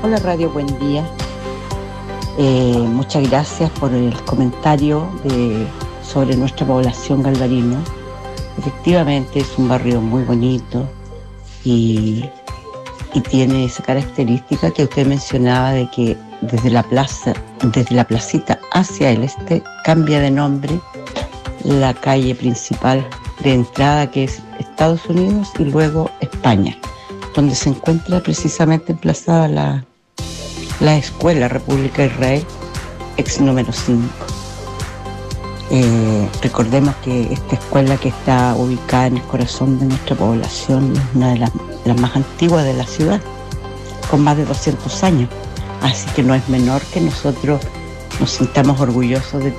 Hola Radio, buen día. Muchas gracias por el comentario sobre nuestra población Galvarino. Efectivamente es un barrio muy bonito y tiene esa característica que usted mencionaba de que desde la placita hacia el este cambia de nombre la calle principal de entrada, que es Estados Unidos, y luego España, donde se encuentra precisamente emplazada la escuela República Israel, ex número 5. Recordemos que esta escuela, que está ubicada en el corazón de nuestra población, es una de las más antiguas de la ciudad, con más de 200 años. Así que no es menor que nosotros nos sintamos orgullosos de